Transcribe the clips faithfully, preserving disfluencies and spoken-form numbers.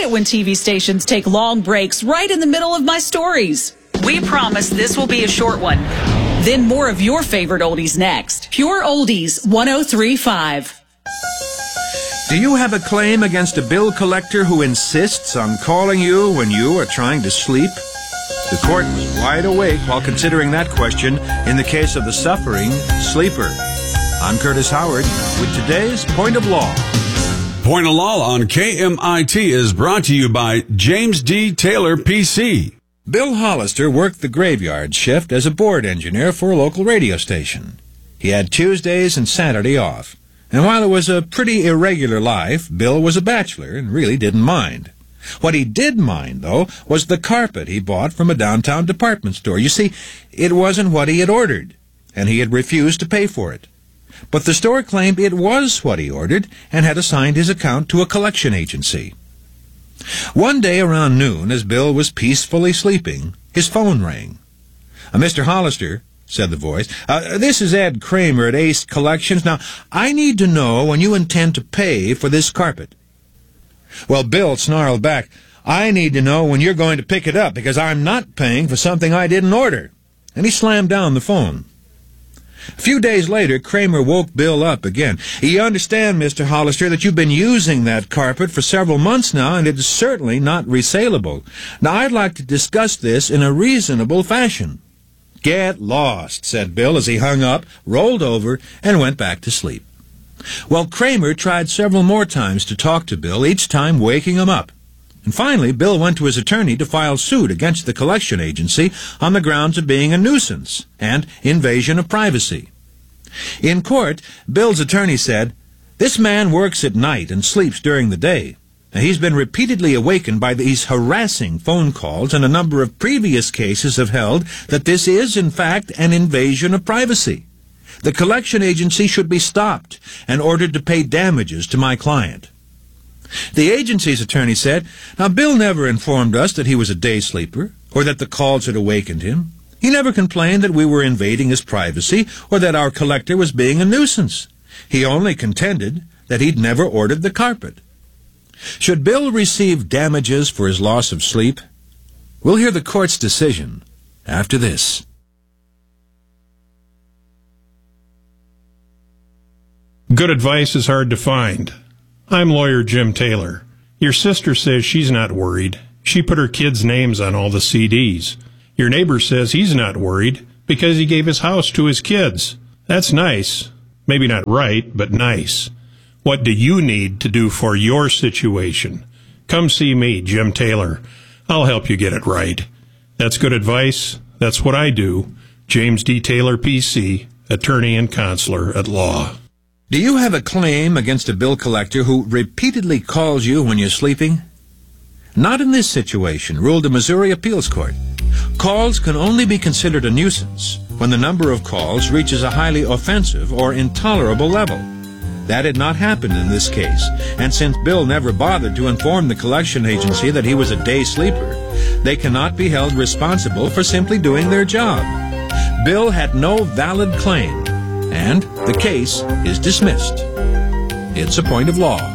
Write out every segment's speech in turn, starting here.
it when T V stations take long breaks right in the middle of my stories. We promise this will be a short one. Then more of your favorite oldies next. Pure Oldies one oh three point five. Do you have a claim against a bill collector who insists on calling you when you are trying to sleep? The court was wide awake while considering that question in the case of the suffering sleeper. I'm Curtis Howard with today's Point of Law. Point of Law on K M I T is brought to you by James D. Taylor, P C. Bill Hollister worked the graveyard shift as a board engineer for a local radio station. He had Tuesdays and Saturday off, and while it was a pretty irregular life, Bill was a bachelor and really didn't mind. What he did mind, though, was the carpet he bought from a downtown department store. You see, it wasn't what he had ordered, and he had refused to pay for it. But the store claimed it was what he ordered and had assigned his account to a collection agency. One day around noon, as Bill was peacefully sleeping, his phone rang. Uh, Mister Hollister, said the voice, uh, this is Ed Kramer at Ace Collections. Now, I need to know when you intend to pay for this carpet. Well, Bill snarled back, I need to know when you're going to pick it up, because I'm not paying for something I didn't order. And he slammed down the phone. A few days later, Kramer woke Bill up again. You understand, Mister Hollister, that you've been using that carpet for several months now, and it is certainly not resaleable. Now, I'd like to discuss this in a reasonable fashion. Get lost, said Bill as he hung up, rolled over, and went back to sleep. Well, Kramer tried several more times to talk to Bill, each time waking him up. And finally, Bill went to his attorney to file suit against the collection agency on the grounds of being a nuisance and invasion of privacy. In court, Bill's attorney said, this man works at night and sleeps during the day. Now, he's been repeatedly awakened by these harassing phone calls, and a number of previous cases have held that this is, in fact, an invasion of privacy. The collection agency should be stopped and ordered to pay damages to my client. The agency's attorney said, now, Bill never informed us that he was a day sleeper or that the calls had awakened him. He never complained that we were invading his privacy or that our collector was being a nuisance. He only contended that he'd never ordered the carpet. Should Bill receive damages for his loss of sleep? We'll hear the court's decision after this. Good advice is hard to find. I'm lawyer Jim Taylor. Your sister says she's not worried. She put her kids' names on all the C Ds. Your neighbor says he's not worried because he gave his house to his kids. That's nice. Maybe not right, but nice. What do you need to do for your situation? Come see me, Jim Taylor. I'll help you get it right. That's good advice. That's what I do. James D. Taylor, P C, attorney and counselor at law. Do you have a claim against a bill collector who repeatedly calls you when you're sleeping? Not in this situation, ruled the Missouri Appeals Court. Calls can only be considered a nuisance when the number of calls reaches a highly offensive or intolerable level. That had not happened in this case, and since Bill never bothered to inform the collection agency that he was a day sleeper, they cannot be held responsible for simply doing their job. Bill had no valid claim, and the case is dismissed. It's a point of law.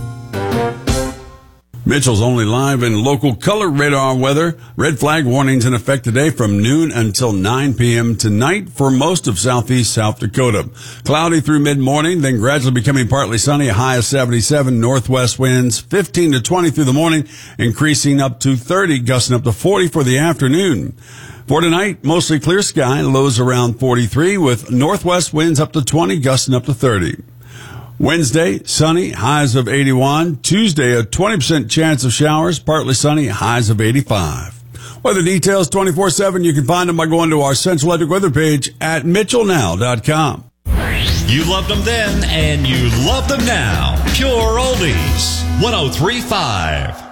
Mitchell's only live in local color radar weather. Red flag warnings in effect today from noon until nine p.m. tonight for most of southeast South Dakota. Cloudy through mid-morning, then gradually becoming partly sunny, a high of seventy-seven. Northwest winds fifteen to twenty through the morning, increasing up to thirty, gusting up to forty for the afternoon. For tonight, mostly clear sky, lows around forty-three, with northwest winds up to twenty, gusting up to thirty. Wednesday, sunny, highs of eighty-one. Tuesday, a twenty percent chance of showers, partly sunny, highs of eighty-five. Weather details twenty-four seven. You can find them by going to our Central Electric weather page at mitchell now dot com. You loved them then, and you love them now. Pure Oldies, one oh three point five.